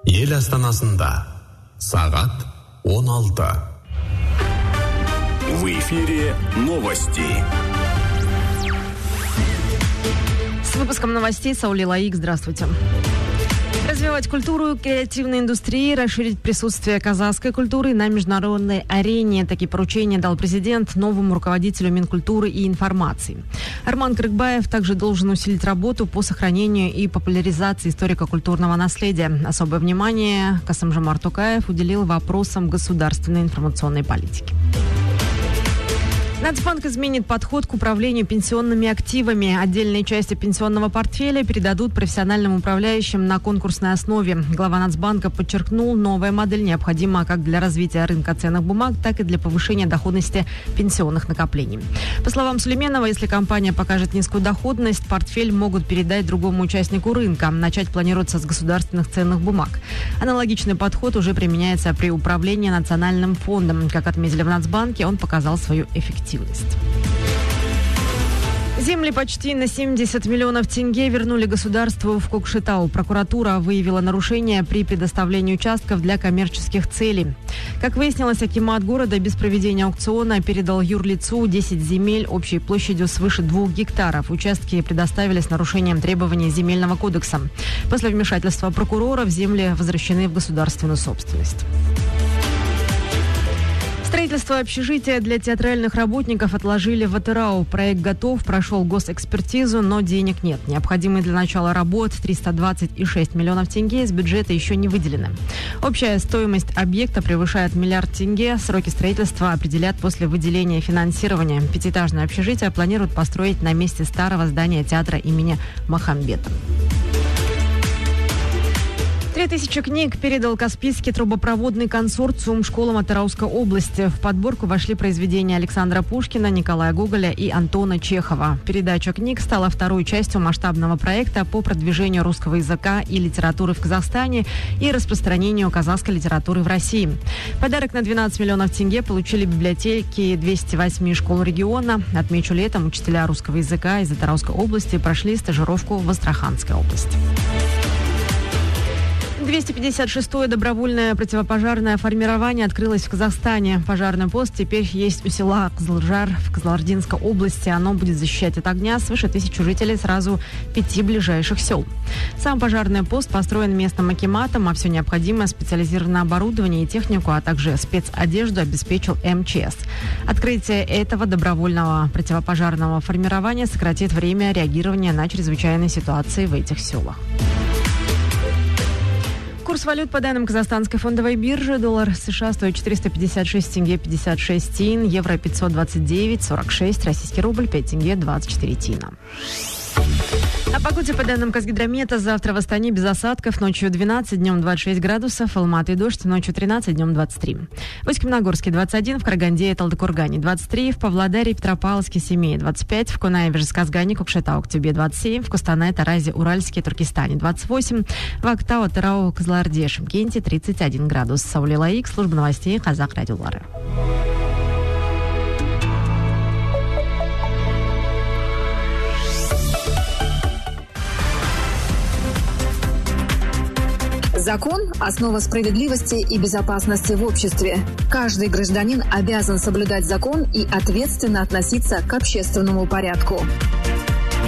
Ел астанасында сағат 16. В эфире новости. С выпуском новостей Саули Лаик. Здравствуйте. Развивать культуру креативной индустрии, расширить присутствие казахской культуры на международной арене. Такие поручения дал президент новому руководителю Минкультуры и информации. Арман Крыкбаев также должен усилить работу по сохранению и популяризации историко-культурного наследия. Особое внимание Касым-Жомарт Токаев уделил вопросам государственной информационной политики. Нацбанк изменит подход к управлению пенсионными активами. Отдельные части пенсионного портфеля передадут профессиональным управляющим на конкурсной основе. Глава Нацбанка подчеркнул, новая модель необходима как для развития рынка ценных бумаг, так и для повышения доходности пенсионных накоплений. По словам Сулейменова, если компания покажет низкую доходность, портфель могут передать другому участнику рынка. Начать планируется с государственных ценных бумаг. Аналогичный подход уже применяется при управлении национальным фондом. Как отметили в Нацбанке, он показал свою эффективность. Земли почти на 70 миллионов тенге вернули государству в Кокшетау. Прокуратура выявила нарушения при предоставлении участков для коммерческих целей. Как выяснилось, акимат города без проведения аукциона передал юрлицу 10 земель общей площадью свыше 2 гектаров. Участки предоставили с нарушением требований Земельного кодекса. После вмешательства прокуроров земли возвращены в государственную собственность. Строительство общежития для театральных работников отложили в Атырау. Проект готов, прошел госэкспертизу, но денег нет. Необходимые для начала работ 326 миллионов тенге из бюджета еще не выделены. Общая стоимость объекта превышает 1 миллиард тенге. Сроки строительства определят после выделения финансирования. Пятиэтажное общежитие планируют построить на месте старого здания театра имени Махамбета. 3000 книг передал Каспийский трубопроводный консорциум школам Атырауской области. В подборку вошли произведения Александра Пушкина, Николая Гоголя и Антона Чехова. Передача книг стала второй частью масштабного проекта по продвижению русского языка и литературы в Казахстане и распространению казахской литературы в России. Подарок на 12 миллионов тенге получили библиотеки 208 школ региона. Отмечу, летом учителя русского языка из Атырауской области прошли стажировку в Астраханской области. 256-е добровольное противопожарное формирование открылось в Казахстане. Пожарный пост теперь есть у села Кызылжар в Кызылординской области. Оно будет защищать от огня свыше 1000 жителей сразу 5 ближайших сел. Сам пожарный пост построен местным акиматом, а все необходимое специализированное оборудование и технику, а также спецодежду обеспечил МЧС. Открытие этого добровольного противопожарного формирования сократит время реагирования на чрезвычайные ситуации в этих селах. Курс валют по данным Казахстанской фондовой биржи. Доллар США стоит 456 тенге 56 тин, евро 529,46, российский рубль 5 тенге 24 тина. О погоде по данным Казгидромета. Завтра в Астане без осадков. Ночью 12, днем 26 градусов. Алматы дождь, ночью 13, днем 23. В Усть-Каменогорске 21, в Караганде и Талдыкургане 23, в Павлодаре, Петропавловске, Семее 25, в Конаеве, Жезказгане, Кокшетау, Актюбе 27, в Костанае, Таразе, Уральске, Туркестане 28, в Актау, Атырау, Кызылорде, Шымкенте 31 градус. Саули Лаик, служба новостей Казах радиолары. Закон – основа справедливости и безопасности в обществе. Каждый гражданин обязан соблюдать закон и ответственно относиться к общественному порядку.